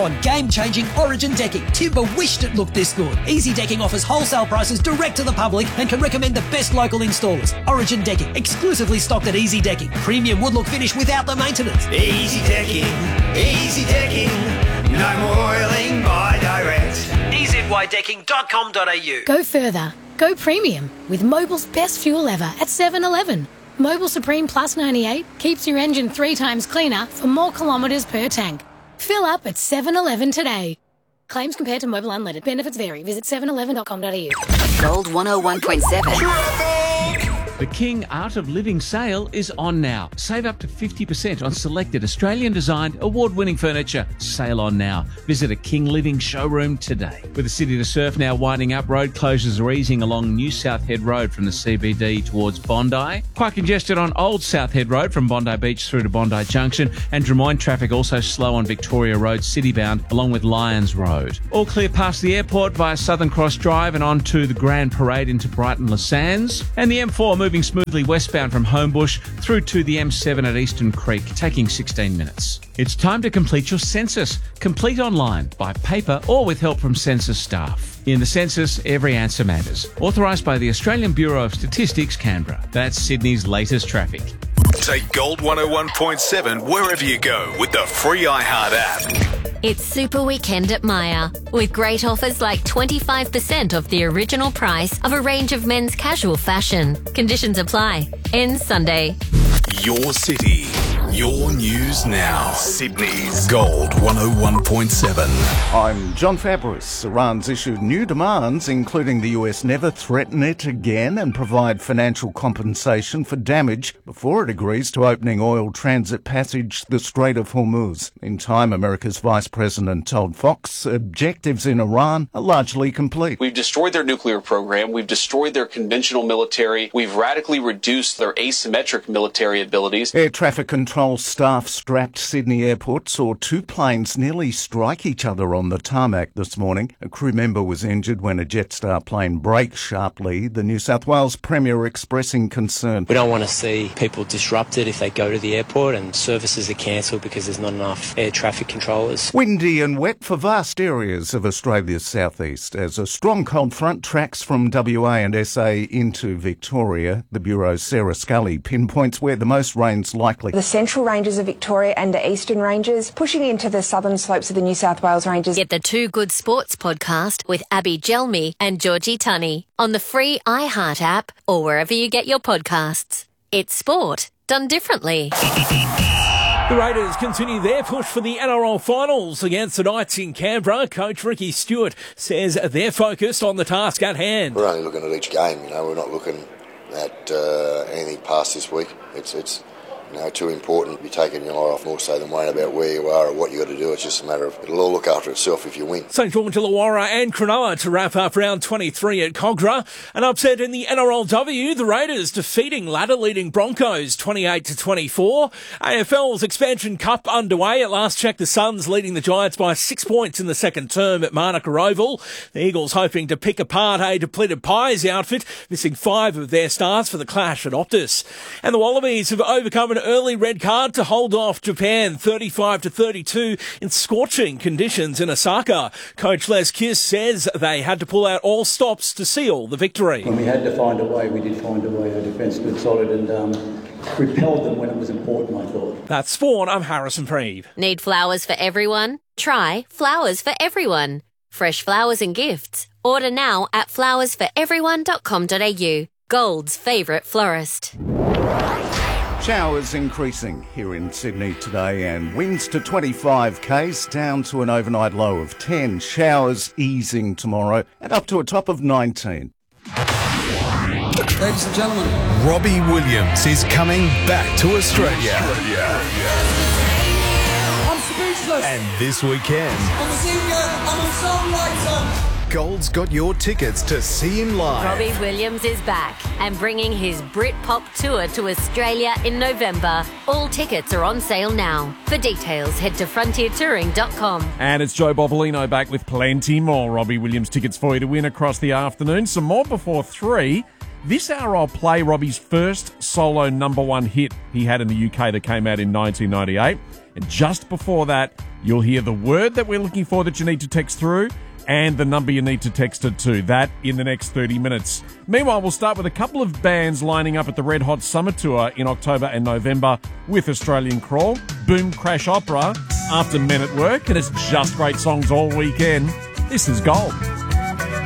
now on game-changing Origin decking. Timber wished it looked this good. Easy Decking offers wholesale prices direct to the public and can recommend the best local installers. Origin Decking, exclusively stocked at Easy Decking. Premium wood-look finish without the maintenance. Easy Decking, Easy Decking. No more oiling by direct. EZYDecking.com.au. Go further. Go premium with Mobil's best fuel ever at 7-Eleven. Mobil Supreme Plus 98 keeps your engine 3 times cleaner for more kilometres per tank. Fill up at 7-Eleven today. Claims compared to Mobil Unleaded. Benefits vary. Visit 711.com.au. Gold 101.7. The King Art of Living sale is on now. Save up to 50% on selected Australian-designed, award-winning furniture. Sale on now. Visit a King Living showroom today. With the City to Surf now winding up, road closures are easing along New South Head Road from the CBD towards Bondi. Quite congested on Old South Head Road from Bondi Beach through to Bondi Junction. And Drummoyne traffic also slow on Victoria Road citybound along with Lyons Road. All clear past the airport via Southern Cross Drive and on to the Grand Parade into Brighton Les Sands. And the M4 moving smoothly westbound from Homebush through to the M7 at Eastern Creek, taking 16 minutes. It's time to complete your census. Complete online, by paper or with help from census staff. In the census, every answer matters. Authorised by the Australian Bureau of Statistics, Canberra. That's Sydney's latest traffic. Take Gold 101.7 wherever you go with the free iHeart app. It's Super Weekend at Myer, with great offers like 25% off the original price of a range of men's casual fashion. Conditions apply. Ends Sunday. Your city, your news now. Sydney's Gold 101.7. I'm John Fabris. Iran's issued new demands, including the US never threaten it again and provide financial compensation for damage before it agrees to opening oil transit passage the Strait of Hormuz. In time, America's Vice President told Fox objectives in Iran are largely complete. We've destroyed their nuclear program. We've destroyed their conventional military. We've radically reduced their asymmetric military abilities. Air traffic control staff strapped Sydney Airport saw 2 planes nearly strike each other on the tarmac this morning. A crew member was injured when a Jetstar plane braked sharply. The New South Wales Premier expressing concern. We don't want to see people disrupted if they go to the airport and services are cancelled because there's not enough air traffic controllers. Windy and wet for vast areas of Australia's southeast as a strong cold front tracks from WA and SA into Victoria. The Bureau's Sarah Scully pinpoints where the most rain's likely. The central ranges of Victoria and the eastern ranges, pushing into the southern slopes of the New South Wales ranges. Get the Two Good Sports podcast with Abby Gelmi and Georgie Tunney on the free iHeart app or wherever you get your podcasts. It's sport done differently. The Raiders continue their push for the NRL finals against the Knights in Canberra. Coach Ricky Stewart says they're focused on the task at hand. We're only looking at each game, we're not looking at anything past this week. It's too important to be taking your eye off more so than worrying about where you are or what you got to do. It's just a matter of it'll all look after itself if you win. St George Illawarra and Cronulla to wrap up round 23 at Cogra. An upset in the NRLW, the Raiders defeating ladder-leading Broncos 28-24. AFL's Expansion Cup underway. At last check, the Suns leading the Giants by 6 points in the second term at Manuka Oval. The Eagles hoping to pick apart a depleted Pies outfit, missing 5 of their stars for the clash at Optus. And the Wallabies have overcome an early red card to hold off Japan 35-32 in scorching conditions in Osaka. Coach Les Kiss says they had to pull out all stops to seal the victory. When we had to find a way, we did find a way. Our defence stood solid and repelled them when it was important, I thought. That's Sport. I'm Harrison Preeve. Need flowers for everyone? Try Flowers for Everyone. Fresh flowers and gifts. Order now at flowersforeveryone.com.au. Gold's favourite florist. Showers increasing here in Sydney today and winds to 25 k's down to an overnight low of 10. Showers easing tomorrow and up to a top of 19. Ladies and gentlemen, Robbie Williams is coming back to Australia. I'm speechless. And this weekend, I'm a singer, I'm a songwriter. Gold's got your tickets to see him live. Robbie Williams is back and bringing his Britpop tour to Australia in November. All tickets are on sale now. For details, head to frontiertouring.com. And it's Joe Bobolino back with plenty more Robbie Williams tickets for you to win across the afternoon. Some more before 3. This hour I'll play Robbie's first solo #1 hit he had in the UK that came out in 1998. And just before that, you'll hear the word that we're looking for that you need to text through and the number you need to text it to. That in the next 30 minutes. Meanwhile, we'll start with a couple of bands lining up at the Red Hot Summer Tour in October and November with Australian Crawl, Boom Crash Opera, After Men at Work, and it's just great songs all weekend. This is Gold.